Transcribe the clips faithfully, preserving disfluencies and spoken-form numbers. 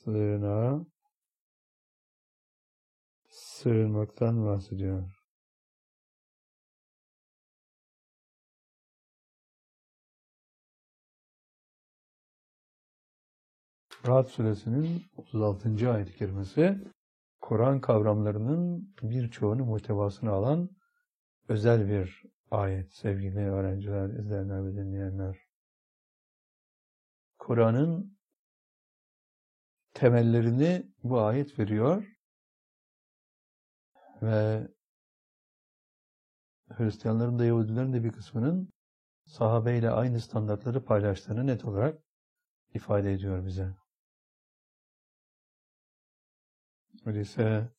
sığınağa sığınmaktan bahsediyor. Ra'd suresinin otuz altıncı ayet-i kerimesi Kur'an kavramlarının birçoğunu muhtevasına alan özel bir ayet sevgili öğrenciler, izleyenler ve dinleyenler. Kur'an'ın temellerini bu ayet veriyor ve Hristiyanların da Yahudilerin de bir kısmının sahabeyle aynı standartları paylaştığını net olarak ifade ediyor bize. Öyleyse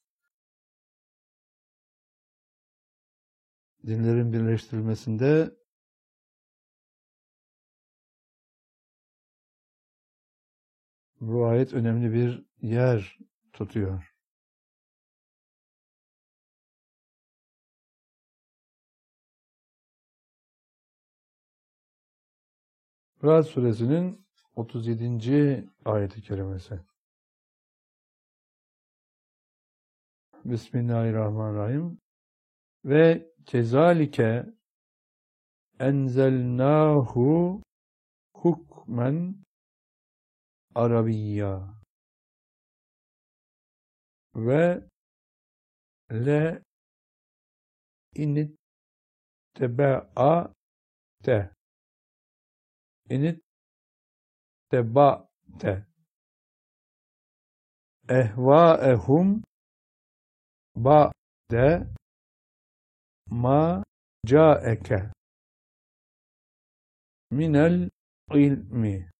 dinlerin birleştirilmesinde bu ayet önemli bir yer tutuyor. Ra'd suresinin otuz yedinci ayet-i kerimesi. Bismillahirrahmanirrahim. Ve kezalike enzelnahu hukmen arabiyya ve le inittebe'ate inittebe'ate ehvaehum ba'de ma ca'eke minel ilmi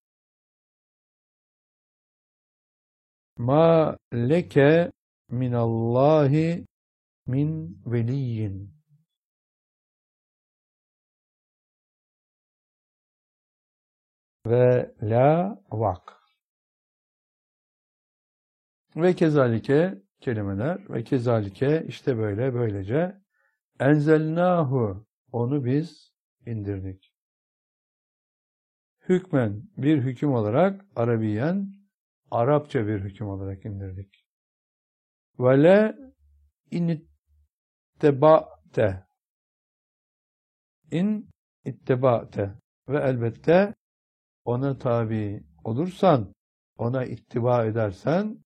ma leke minallahi min veliyyin ve la vak. Ve kezalike kelimeler ve kezalike işte böyle böylece enzelnahu onu biz indirdik. Hükmen bir hüküm olarak Arabiyen Arapça bir hüküm olarak indirdik. Ve le initteba'te in itteba'te ve elbette ona tabi olursan, ona ittiba edersen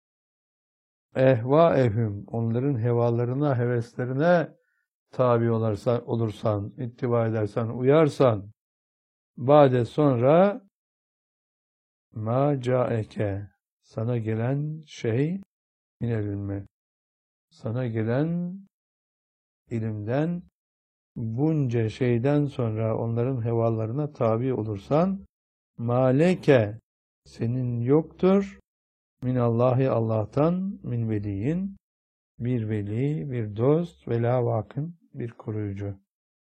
ehvaehum onların hevalarına, heveslerine tabi olursan, olursan, ittiba edersen, uyarsan bade sonra ma caeke sana gelen şey minel ilmi sana gelen ilimden bunca şeyden sonra onların hevalarına tabi olursan maleke senin yoktur minallahi Allah'tan min veliyin bir veli, bir dost ve la vakın bir koruyucu.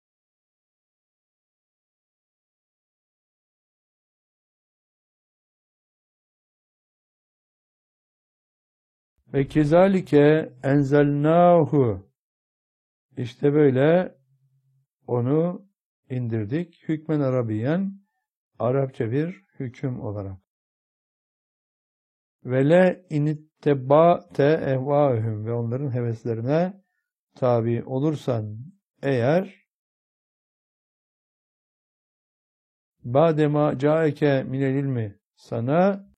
Ve kezalike enzelnahu işte böyle onu indirdik. Hükmen Arabiyen Arapça bir hüküm olarak. Ve le initteba'te ehvâhum ve onların heveslerine tabi olursan eğer ba'dema caeke minel ilmi sana